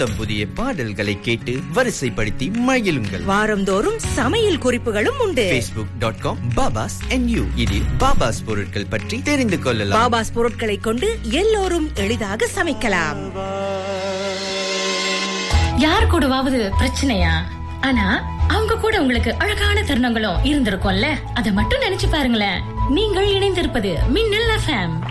புத்தம் புதிய பாடல்களை கேட்டு வரிசைப்படுத்தி மகிழுங்கள். வாரந்தோறும் சமையல் குறிப்புகளும் உண்டு. facebook.com/babas and you இதில் பாபாஸ் பொருட்கள் பற்றி தெரிந்து கொள்ளலாம். பாபாஸ் பொருட்களை கொண்டு எல்லோரும் எளிதாக சமைக்கலாம். யார் கூடவாவது பிரச்சனையா? ஆனா அவங்க கூட உங்களுக்கு அழகான தருணங்களும் இருந்திருக்கும்ல. அதை மட்டும் நினைச்சு பாருங்களேன். நீங்கள் இணைந்திருப்பது மின்னல் FM.